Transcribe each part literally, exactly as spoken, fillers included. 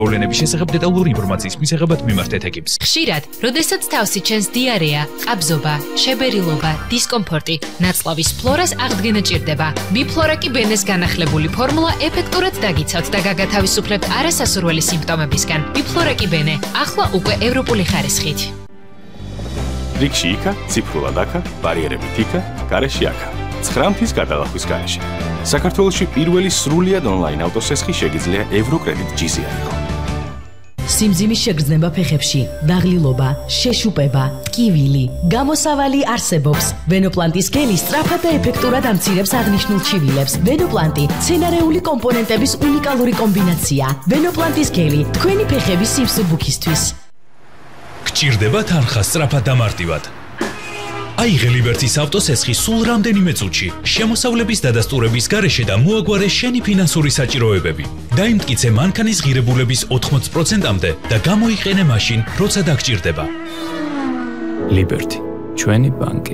მოვლენების შესახებ დეტალური ინფორმაციის მისაღებად მიმართეთ ეკიპს. ხშირად, როდესაც თავსი ჩენს დიარეა, ყაბზობა, შებერილობა, დისკომფორტი, ნაწლავის ფლორას აღდგენა ჭირდება. ბიფლორაკი ბენეს განახლებული ფორმულა ეფექტურად დაგიცავთ და გაგათავისუფლებთ არასასურველი სიმპტომებისგან. ბიფლორაკი ბენე, ახლა უკვე ევროპული ხარისხით. რიგში იქა, ციფრულად აქა, ბარიერებით იქა, გარეში აქა. ცხრამთის გადალახვის გარეშე. საქართველოში პირველი სრულიად ონლაინ ავტოსესხი შეგიძლია ევროკრედიტ ჯიზი აიღო. სიმძიმის შეგრძნება ფეხებში, დაღლილობა, შეშუპება, ტკივილი, გამოსავალი არსებობს. ვენოპლანტის გელი სწრაფად და ეფექტურად ამცირებს აღნიშნულ ჩივილებს. ვენოპლანტი მცენარეული კომპონენტების უნიკალური კომბინაცია. ვენოპლანტის გელი თქვენი ფეხების სიმსუბუქისთვის. გჭირდება თანხა სწრაფად და მარტივად. აიღე ლიბერტის ავტოსესხი სულ რამდენიმე წუთში, შემოსავლების დადასტურების გარეშე და მოაგვარე შენი ფინანსური საჭიროებები. დაიმტკიცე მანქანის ღირებულების ოთხმოცი პროცენტამდე და გამოიყენე მაშინ, როცა დაგჭირდება. ლიბერტი, ჩვენი ბანკი.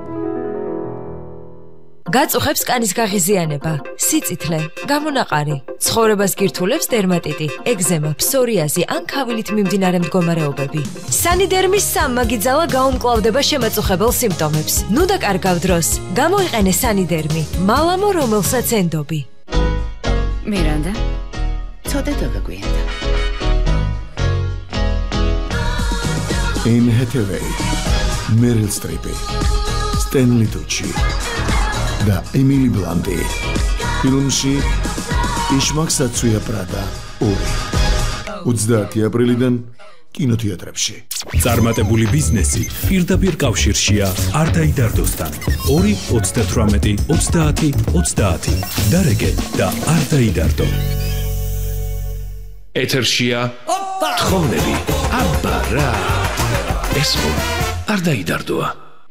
გაწუხებს კანის გაღიზიანება, სიწითლე, გამონაყარი, ცხოვრებას გირთულებს დერმატიტი, ეგზემა, ფსორიაზი ან ქავილით მიმდინარე მდგომარეობები. სანიდერმის სამმაგი ძალა გაუმკლავდება შემაწუხებელ სიმპტომებს. ნუ დაკარგავ დროს, გამოიყენე სანიდერმი, მალამო რომელსაც ენდობი. მირანდა, ცოტა დაგაგვიანდა. Anne Hathaway, Meryl Streep, Stanley Tucci და ემილი ბლანტი. ფილმში იშმაკსაცუია პრადა ორი. ოცდაათი აპრილიდან კინოთეატრებში. წარმატებული ბიზნესი პირდაპირ კავშირშია არ დაიდარდოსთან. ორი ოცდათვრამეტი ოცდაათი ოცდაათი. დარეგე და არ დაიდარდო. ეთერშია თხოვნები. აბა რა. ეს ხო არ დაიდარდოა.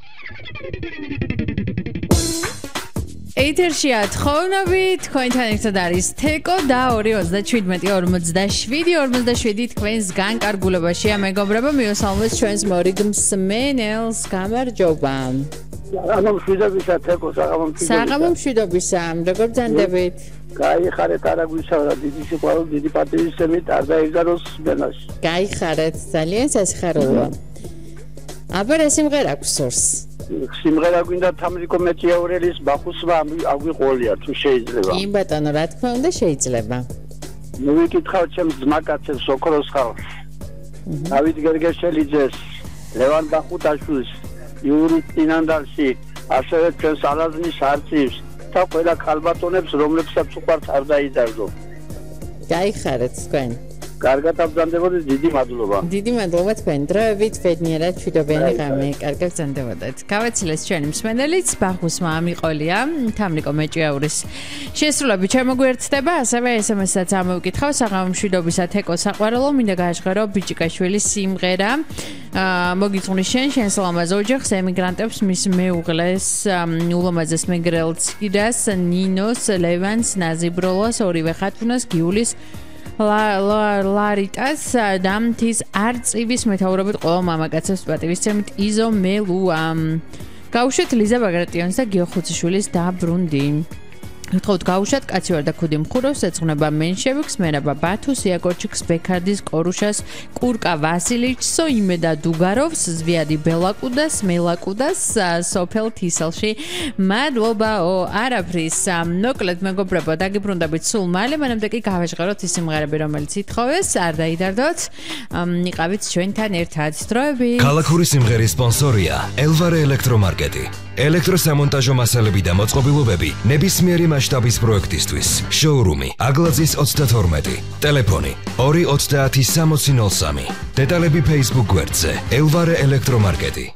ეთერშია თხოვნები, თქვენთან ერთად არის თეკო და ორი ოცდაშვიდი ორმოცდაშვიდი ორმოცდაშვიდი თქვენს განკარგულებაშია მეგობრებო, მივესალმოთ ჩვენს მორიგ მსმენელს, გამარჯობა. საღამო მშვიდობისა თეკო, საღამო მშვიდობისა. საღამო მშვიდობისა, როგორ ბრძანდებით? გაიხარეთ არაგვისავრა დიდი სიყვარული, დიდი პატრიოტიზმით არ დაიგაროს ბენაში. გაიხარეთ, ძალიან სასიხარულოა. აბა რა სიმღერა გვსურს? სიმღერა გვინდა თამრიკო მეჭიაურელის ბახუსმა აგვიყოლია თუ შეიძლება. კი ბატონო, რა თქმა უნდა შეიძლება. ნუ ვიკითხავ ჩემს ძმაკაცებს ოქროს ხალხს. დავით გერგეშელიძეს, ლევან ბახუტაშვილს, იური წინანდალში, ასევე ჩვენს ალაზნის არწივს და ყველა ქალბატონებს, რომლებსაც უყვართ არ დაიდარდო. გაიხარეთ თქვენ. კარგად აბრძანდებოდეთ, დიდი მადლობა. დიდი მადლობა თქვენ დროებით, ბედნიერად მშვიდობიანი ღამე, კარგად ბრძანდებოდეთ. გავეცილეს ჩვენი მსმენელიც, ბახუსმა ამიყოლია, თამრიკო მეჭიაურის შესრულები შემოგვიერთდება, ასევე ესემესაც ამოვკითხავ, საღამო მშვიდობისა თეკო საყვარელო, მინდა გააჟღერო ბიჭიკაშვილის სიმღერა. მოგიწვნის შენ, შენს ლამაზ ოჯახს, ემიგრანტებს, მის მეუღლეს, ულამაზეს მეგრელ ცირას, ნინოს, ლევანს, ნაზიბროლას, ორივე ხათუნას, გიულის ლარიტას და მთის არწივის მეთაურობით ყველა მამაკაცებს პატივისცემით იზო მელუა. გაუშვეთ ლიზა ბაგრატიონის და გიო ხუციშვილის დაბრუნდი. გთხოვთ გაუშვათ კაცი ვარ და ქუდი მხურავს, ეძღვნება მენშევიკს, მერაბა ბათუს, იაკორჩიკს, ბექარდის, კორუშას, კურკა ვასილიჩსო, იმედა დუგაროვს, ზვიადი ბელაკუდას, მელაკუდას, სოფელ თისელში. მადლობაო, არაფრის. მოკლედ მეგობრებო, დაგიბრუნდებით სულ მალე, მანამდე კი გავაჟღეროთ ის სიმღერები, რომელიც ითხოვეს, არ დაიდარდოთ. იყავით ჩვენთან ერთად. დროები. ქალაქური სიმღერის სპონსორია ელვარე ელექტრომარკეტი. ელექტროსამონტაჟო მასალები და მოწყობილობები ნებისმიერი მასშტაბის პროექტისთვის. შოურუმი აგლაძის ოცდათორმეტი. ტელეფონი ორი ოცდაათი სამოცი ნოლ სამი. დეტალები Facebook გვერდზე ელვარე ელექტრომარკეტი.